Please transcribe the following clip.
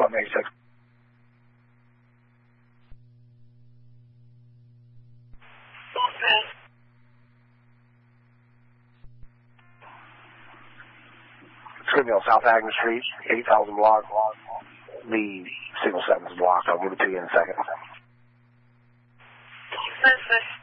186. Okay. It's going to be on South Agnes Street, 8000 block. The signal 7's blocked. I'll give it to you in a second. Perfect.